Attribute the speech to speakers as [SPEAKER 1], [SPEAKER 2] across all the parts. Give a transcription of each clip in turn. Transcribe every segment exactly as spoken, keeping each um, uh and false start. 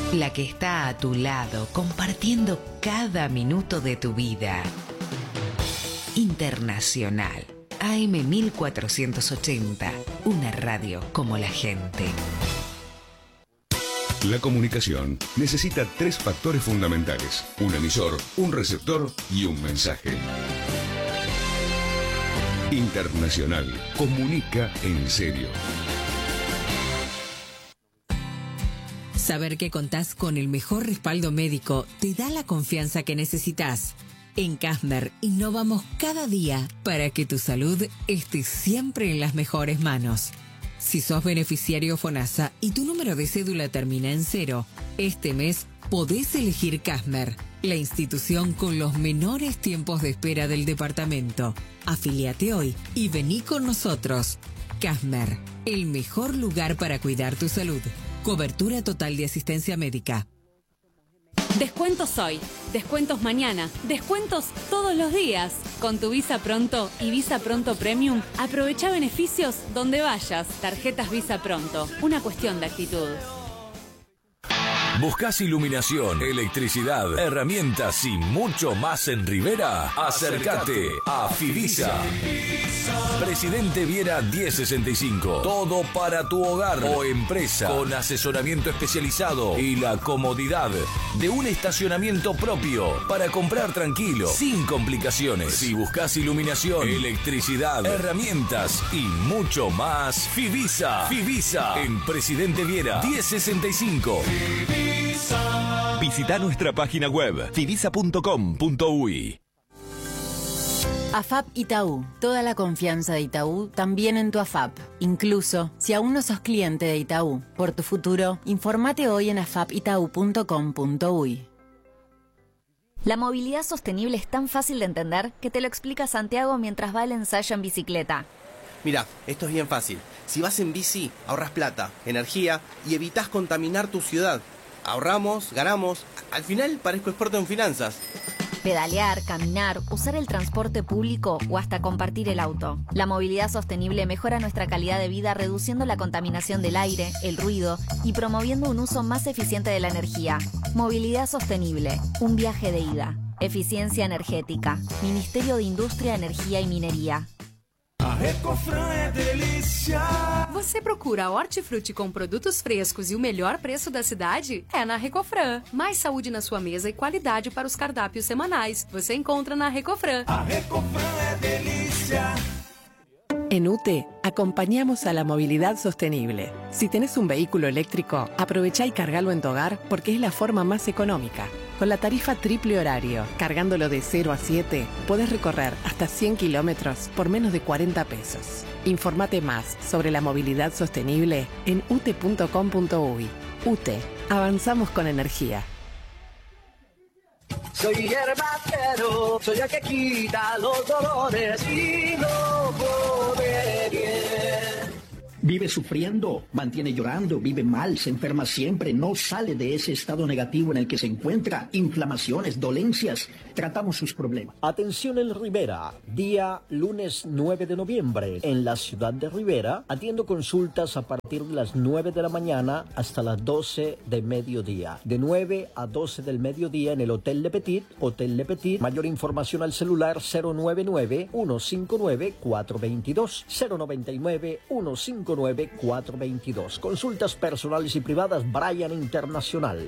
[SPEAKER 1] la que está a tu lado, compartiendo cada minuto de tu vida. Internacional, A M mil cuatrocientos ochenta, una radio como la gente.
[SPEAKER 2] La comunicación necesita tres factores fundamentales: un emisor, un receptor y un mensaje. Internacional, comunica en serio.
[SPEAKER 1] Saber que contás con el mejor respaldo médico te da la confianza que necesitas. En Casmer innovamos cada día para que tu salud esté siempre en las mejores manos. Si sos beneficiario FONASA y tu número de cédula termina en cero, este mes podés elegir Casmer, la institución con los menores tiempos de espera del departamento. Afíliate hoy y vení con nosotros. Casmer, el mejor lugar para cuidar tu salud. Cobertura total de asistencia médica.
[SPEAKER 3] Descuentos hoy, descuentos mañana, descuentos todos los días. Con tu Visa Pronto y Visa Pronto Premium, aprovecha beneficios donde vayas. Tarjetas Visa Pronto, una cuestión de actitud.
[SPEAKER 4] ¿Buscas iluminación, electricidad, herramientas y mucho más en Rivera? Acércate a Fivisa. Presidente Viera diez sesenta y cinco. Todo para tu hogar o empresa, con asesoramiento especializado y la comodidad de un estacionamiento propio para comprar tranquilo, sin complicaciones. Si buscas iluminación, electricidad, herramientas y mucho más, Fivisa. Fivisa en Presidente Viera diez sesenta y cinco.
[SPEAKER 5] Visita nuestra página web fivisa punto com punto uy.
[SPEAKER 6] AFAP Itaú. Toda la confianza de Itaú también en tu AFAP. Incluso si aún no sos cliente de Itaú. Por tu futuro, informate hoy en afap itau punto com punto uy.
[SPEAKER 7] La movilidad sostenible es tan fácil de entender que te lo explica Santiago mientras va al ensayo en bicicleta.
[SPEAKER 8] Mira, esto es bien fácil. Si vas en bici, ahorras plata, energía y evitas contaminar tu ciudad. Ahorramos, ganamos. Al final parezco experto en finanzas.
[SPEAKER 7] Pedalear, caminar, usar el transporte público o hasta compartir el auto. La movilidad sostenible mejora nuestra calidad de vida reduciendo la contaminación del aire, el ruido y promoviendo un uso más eficiente de la energía. Movilidad sostenible, un viaje de ida. Eficiencia energética. Ministerio de Indústria, Energia e Mineria.
[SPEAKER 9] A Recofran é delícia.
[SPEAKER 10] Você procura hortifruti com produtos frescos e o melhor preço da cidade? É na Recofran. Mais saúde na sua mesa e qualidade para os cardápios semanais. Você encontra na Recofran.
[SPEAKER 9] A Recofran é delícia.
[SPEAKER 11] En U T E acompañamos a la movilidad sostenible. Si tenés un vehículo eléctrico, aprovecha y cargalo en tu hogar porque es la forma más económica. Con la tarifa triple horario, cargándolo de cero a siete, podés recorrer hasta cien kilómetros por menos de cuarenta pesos. Informate más sobre la movilidad sostenible en u t e punto com punto uy. U T E, avanzamos con energía.
[SPEAKER 9] Soy hierbatero, soy el que quita los dolores y no come bien.
[SPEAKER 12] Vive sufriendo, mantiene llorando, vive mal, se enferma siempre, no sale de ese estado negativo en el que se encuentra, inflamaciones, dolencias. Tratamos sus problemas.
[SPEAKER 13] Atención en Rivera, día lunes nueve de noviembre. En la ciudad de Rivera, atiendo consultas a partir de las nueve de la mañana hasta las doce de mediodía. De nueve a doce del mediodía en el Hotel Le Petit, Hotel Le Petit. Mayor información al celular cero nueve nueve, uno cinco nueve, cuatro dos dos, cero nueve nueve, uno cinco nueve, cuatro dos dos. Consultas personales y privadas Brian Internacional.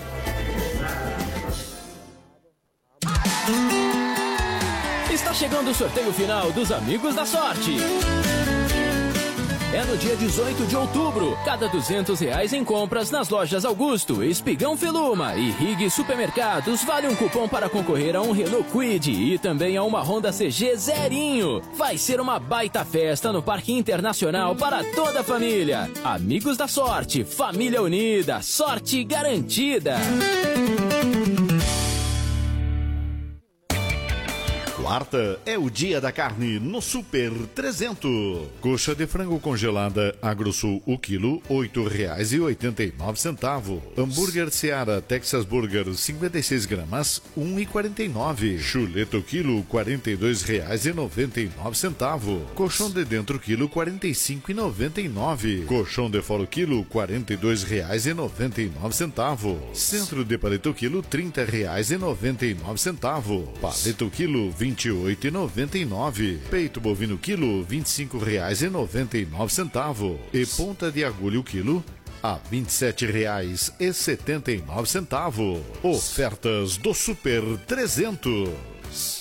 [SPEAKER 14] Está chegando o sorteio final dos Amigos da Sorte. É no dia dezoito de outubro. Cada duzentos reais em compras nas lojas Augusto, Espigão Feluma e Rig Supermercados vale um cupom para concorrer a um Renault Kwid e também a uma Honda C G zerinho. Vai ser uma baita festa no Parque Internacional para toda a família. Amigos da Sorte, família unida, sorte garantida.
[SPEAKER 15] Quarta é o dia da carne no Super trezentos. Coxa de frango congelada Agrosul o quilo, oito reais e oitenta e nove centavos. Hambúrguer Seara Texas Burger cinquenta e seis gramas, um real e quarenta e nove centavos. Chuleta o quilo, quarenta e dois reais e noventa e nove centavos. Colchão de dentro quilo, quarenta e cinco reais e noventa e nove centavos. Colchão de fora quilo, quarenta e dois reais e noventa e nove centavos. Centro de paleta quilo, trinta reais e noventa e nove centavos. Paleta quilo, vinte e oito reais e noventa e nove centavos. Peito bovino quilo, vinte e cinco reais e noventa e nove centavos. E ponta de agulha o quilo a vinte e sete reais e setenta e nove centavos. Ofertas do Super trezentos.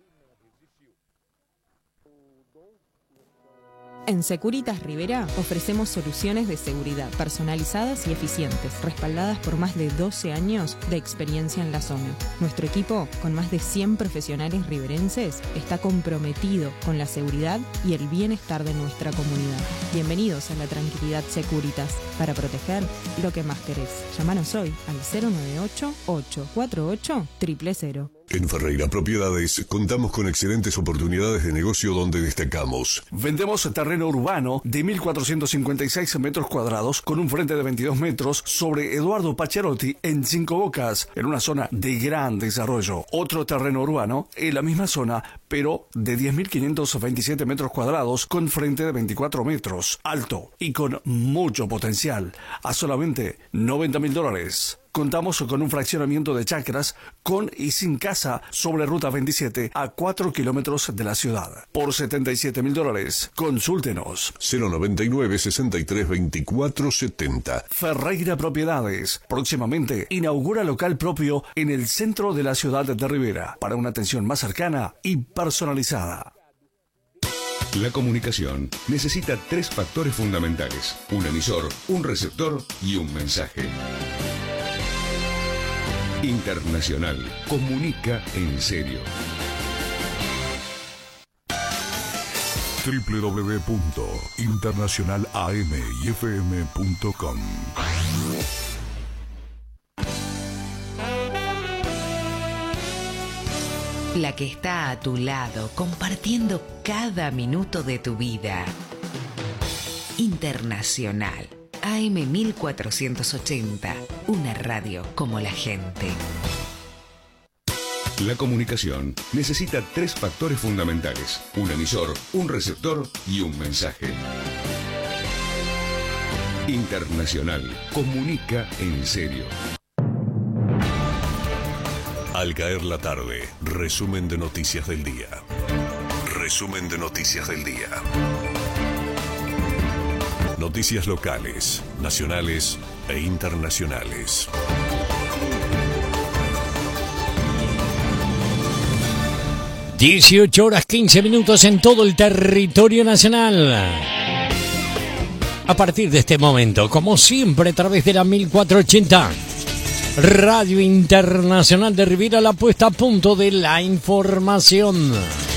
[SPEAKER 16] En Securitas Rivera ofrecemos soluciones de seguridad personalizadas y eficientes, respaldadas por más de doce años de experiencia en la zona. Nuestro equipo, con más de cien profesionales riverenses, está comprometido con la seguridad y el bienestar de nuestra comunidad. Bienvenidos a la tranquilidad Securitas, para proteger lo que más querés. Llámanos hoy al cero nueve ocho, ocho cuatro ocho, cero cero cero.
[SPEAKER 2] En Ferreira Propiedades contamos con excelentes oportunidades de negocio donde destacamos.
[SPEAKER 17] Vendemos terreno urbano de mil cuatrocientos cincuenta y seis metros cuadrados con un frente de veintidós metros sobre Eduardo Pacharotti en Cinco Bocas, en una zona de gran desarrollo. Otro terreno urbano en la misma zona, pero de diez mil quinientos veintisiete metros cuadrados con frente de veinticuatro metros, alto y con mucho potencial, a solamente noventa mil dólares. Contamos con un fraccionamiento de chacras con y sin casa sobre Ruta veintisiete a cuatro kilómetros de la ciudad. Por setenta y siete mil dólares. Consúltenos.
[SPEAKER 2] cero noventa y nueve, sesenta y tres, veinticuatro setenta.
[SPEAKER 17] Ferreira Propiedades. Próximamente inaugura local propio en el centro de la ciudad de Rivera para una atención más cercana y personalizada.
[SPEAKER 2] La comunicación necesita tres factores fundamentales: un emisor, un receptor y un mensaje. Internacional. Comunica en serio.
[SPEAKER 18] doble u doble u doble u punto internacional a m y f m punto com.
[SPEAKER 1] La que está a tu lado, compartiendo cada minuto de tu vida. Internacional. A M mil cuatrocientos ochenta, una radio como la gente.
[SPEAKER 2] La comunicación necesita tres factores fundamentales: un emisor, un receptor y un mensaje. Internacional. Comunica en serio. Al caer la tarde, resumen de noticias del día. Resumen de noticias del día. Noticias locales, nacionales e internacionales.
[SPEAKER 19] dieciocho horas quince minutos en todo el territorio nacional. A partir de este momento, como siempre, a través de la mil cuatrocientos ochenta, Radio Internacional de Rivera, la puesta a punto de la información.